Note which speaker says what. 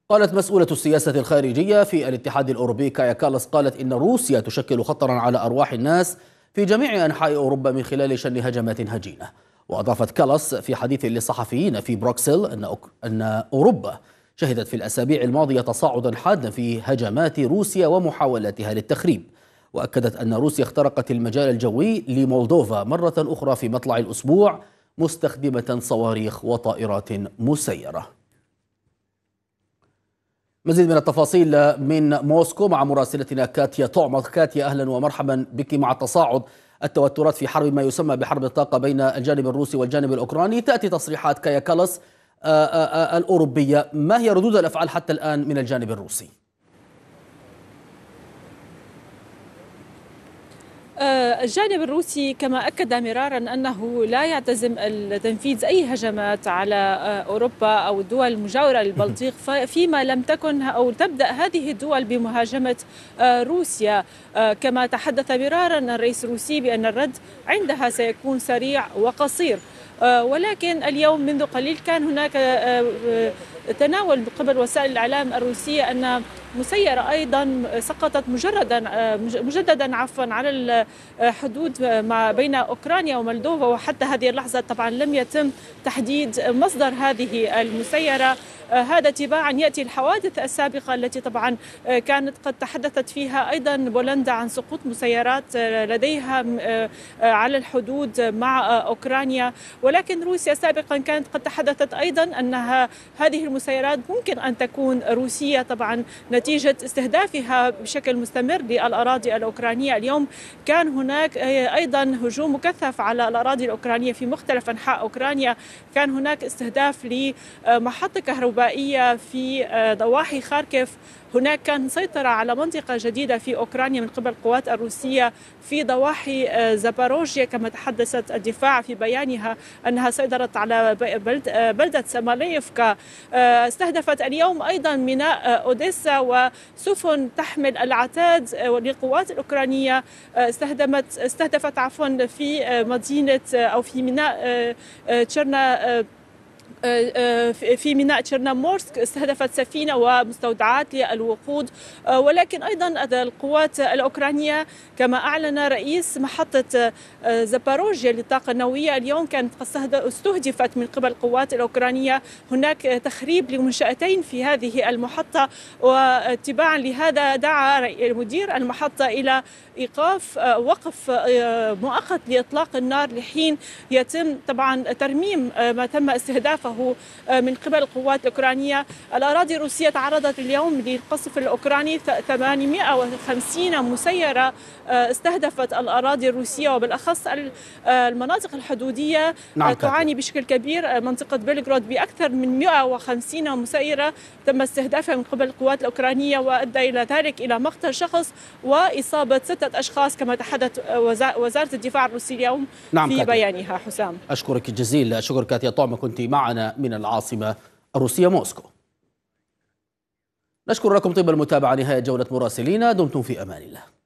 Speaker 1: قالت مسؤولة السياسة الخارجية في الاتحاد الأوروبي كايا كالاس إن روسيا تشكل خطرا على أرواح الناس في جميع أنحاء أوروبا من خلال شن هجمات هجينة. وأضافت كالاس في حديث للصحفيين في بروكسل أن أوروبا شهدت في الأسابيع الماضية تصاعدا حادا في هجمات روسيا ومحاولاتها للتخريب. وأكدت أن روسيا اخترقت المجال الجوي لمولدوفا مرة أخرى في مطلع الأسبوع مستخدمة صواريخ وطائرات مسيرة. مزيد من التفاصيل من موسكو مع مراسلتنا كاتيا طعمة. كاتيا، أهلا ومرحبا بك. مع تصاعد التوترات في حرب ما يسمى بحرب الطاقة بين الجانب الروسي والجانب الأوكراني، تأتي تصريحات كايا كالاس الأوروبية، ما هي ردود الأفعال حتى الآن من الجانب الروسي؟
Speaker 2: الجانب الروسي كما أكد مرارا أنه لا يعتزم تنفيذ أي هجمات على أوروبا أو الدول المجاورة للبلطيق فيما لم تكن أو تبدأ هذه الدول بمهاجمة روسيا. كما تحدث مرارا الرئيس الروسي بأن الرد عندها سيكون سريع وقصير. ولكن اليوم منذ قليل كان هناك تناول من قبل وسائل الإعلام الروسية أن مسيرة أيضا سقطت مجددا على الحدود ما بين أوكرانيا ومولدوفا، وحتى هذه اللحظة طبعا لم يتم تحديد مصدر هذه المسيرة. هذا تباعا يأتي الحوادث السابقة التي طبعا كانت قد تحدثت فيها أيضا بولندا عن سقوط مسيرات لديها على الحدود مع أوكرانيا. ولكن روسيا سابقا كانت قد تحدثت أيضا أنها هذه المسيرات ممكن أن تكون روسية طبعا نتيجة استهدافها بشكل مستمر للأراضي الأوكرانية. اليوم كان هناك أيضا هجوم مكثف على الأراضي الأوكرانية في مختلف أنحاء أوكرانيا. كان هناك استهداف لمحطة كهربائية في ضواحي خاركيف. هناك كان سيطرة على منطقة جديدة في أوكرانيا من قبل القوات الروسية في ضواحي زاباروجيا، كما تحدثت الدفاع في بيانها أنها سيطرت على بلدة سماليفكا. استهدفت اليوم أيضا ميناء أوديسا وسفن تحمل العتاد للقوات الأوكرانية استهدفت في مدينة أو في ميناء في ميناء تشيرنومورسك. استهدفت سفينة ومستودعات للوقود. ولكن أيضا القوات الأوكرانية كما أعلن رئيس محطة زاباروجيا للطاقة النووية اليوم كانت استهدفت من قبل القوات الأوكرانية. هناك تخريب لمنشأتين في هذه المحطة، واتباعا لهذا دعا مدير المحطة إلى إيقاف وقف مؤقت لإطلاق النار لحين يتم طبعا ترميم ما تم استهدافه من قبل القوات الأوكرانية. الأراضي الروسية تعرضت اليوم للقصف الأوكراني 850 مسيرة استهدفت الأراضي الروسية، وبالأخص المناطق الحدودية. تعاني بشكل كبير منطقة بلغراد بأكثر من 150 مسيرة تم استهدافها من قبل القوات الأوكرانية، وأدى إلى ذلك إلى مقتل شخص وإصابة 6 أشخاص كما تحدث وزارة الدفاع الروسية اليوم في بيانها. حسام،
Speaker 1: أشكرك جزيل الشكر كاتيا طعمة، كنت معنا من العاصمة الروسية موسكو. نشكر لكم طيب المتابعة. نهاية جولة مراسلينا، دمتم في أمان الله.